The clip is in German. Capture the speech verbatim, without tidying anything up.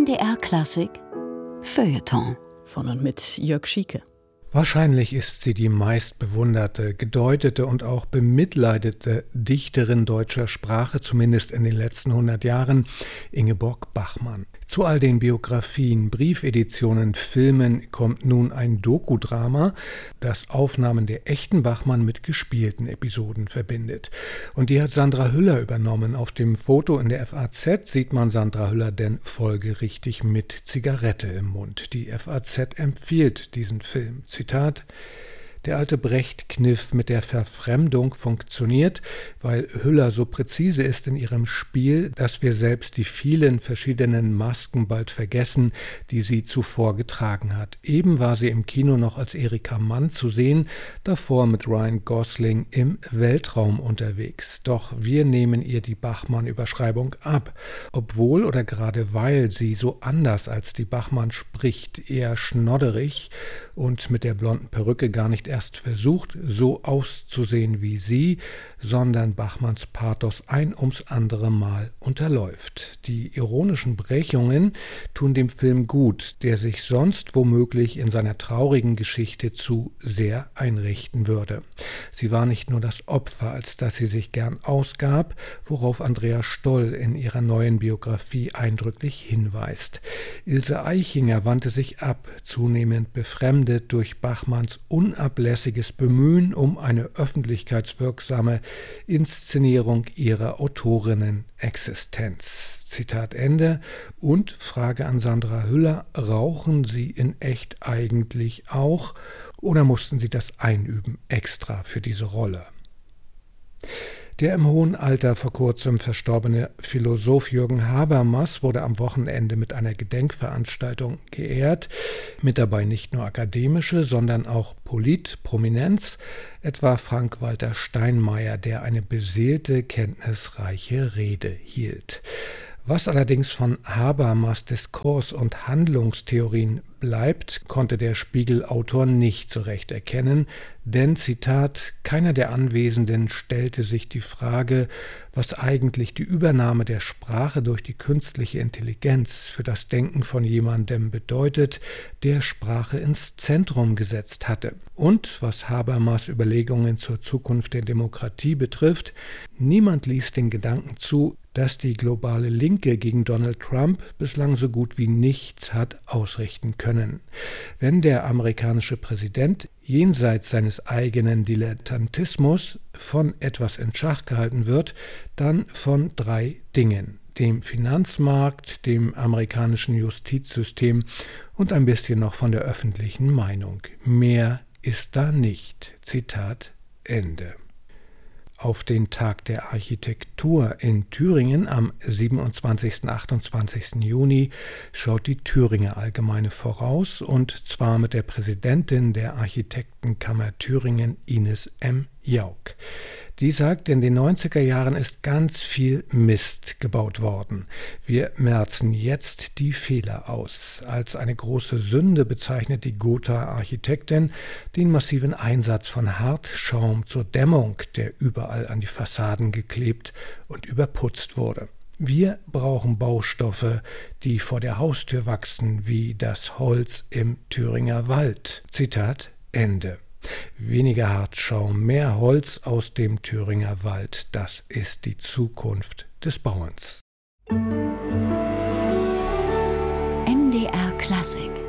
M D R Klassik Feuilleton von und mit Jörg Schieke. Wahrscheinlich ist sie die meistbewunderte, gedeutete und auch bemitleidete Dichterin deutscher Sprache, zumindest in den letzten hundert Jahren, Ingeborg Bachmann. Zu all den Biografien, Briefeditionen, Filmen kommt nun ein Dokudrama, das Aufnahmen der echten Bachmann mit gespielten Episoden verbindet. Und die hat Sandra Hüller übernommen. Auf dem Foto in der F A Z sieht man Sandra Hüller denn folgerichtig mit Zigarette im Mund. Die F A Z empfiehlt diesen Film. Zitat: Der alte Brecht-Kniff mit der Verfremdung funktioniert, weil Hüller so präzise ist in ihrem Spiel, dass wir selbst die vielen verschiedenen Masken bald vergessen, die sie zuvor getragen hat. Eben war sie im Kino noch als Erika Mann zu sehen, davor mit Ryan Gosling im Weltraum unterwegs. Doch wir nehmen ihr die Bachmann-Überschreibung ab. Obwohl oder gerade weil sie so anders als die Bachmann spricht, eher schnodderig und mit der blonden Perücke gar nicht erst versucht, so auszusehen wie sie, sondern Bachmanns Pathos ein ums andere Mal unterläuft. Die ironischen Brechungen tun dem Film gut, der sich sonst womöglich in seiner traurigen Geschichte zu sehr einrichten würde. Sie war nicht nur das Opfer, als dass sie sich gern ausgab, worauf Andrea Stoll in ihrer neuen Biografie eindrücklich hinweist. Ilse Aichinger wandte sich ab, zunehmend befremdet durch Bachmanns unablässiges Bemühen um eine öffentlichkeitswirksame Inszenierung ihrer Autorinnen-Existenz. Zitat Ende. Und Frage an Sandra Hüller: Rauchen Sie in echt eigentlich auch oder mussten Sie das einüben extra für diese Rolle? Der im hohen Alter vor kurzem verstorbene Philosoph Jürgen Habermas wurde am Wochenende mit einer Gedenkveranstaltung geehrt, mit dabei nicht nur akademische, sondern auch Politprominenz, etwa Frank-Walter Steinmeier, der eine beseelte, kenntnisreiche Rede hielt. Was allerdings von Habermas' Diskurs und Handlungstheorien bleibt, konnte der Spiegel-Autor nicht so recht erkennen, denn, Zitat, keiner der Anwesenden stellte sich die Frage, was eigentlich die Übernahme der Sprache durch die künstliche Intelligenz für das Denken von jemandem bedeutet, der Sprache ins Zentrum gesetzt hatte. Und was Habermas' Überlegungen zur Zukunft der Demokratie betrifft, niemand ließ den Gedanken zu, dass die globale Linke gegen Donald Trump bislang so gut wie nichts hat ausrichten können. Wenn der amerikanische Präsident jenseits seines eigenen Dilettantismus von etwas in Schach gehalten wird, dann von drei Dingen: dem Finanzmarkt, dem amerikanischen Justizsystem und ein bisschen noch von der öffentlichen Meinung. Mehr ist da nicht. Zitat Ende. Auf den Tag der Architektur in Thüringen am siebenundzwanzigsten und achtundzwanzigsten Juni schaut die Thüringer Allgemeine voraus, und zwar mit der Präsidentin der Architektenkammer Thüringen, Ines M. Jauch. Die sagt, in den neunziger Jahren ist ganz viel Mist gebaut worden. Wir merzen jetzt die Fehler aus. Als eine große Sünde bezeichnet die Gotha-Architektin den massiven Einsatz von Hartschaum zur Dämmung, der überall an die Fassaden geklebt und überputzt wurde. Wir brauchen Baustoffe, die vor der Haustür wachsen, wie das Holz im Thüringer Wald. Zitat Ende. Weniger Hartschaum, mehr Holz aus dem Thüringer Wald, das ist die Zukunft des Bauens. M D R Klassik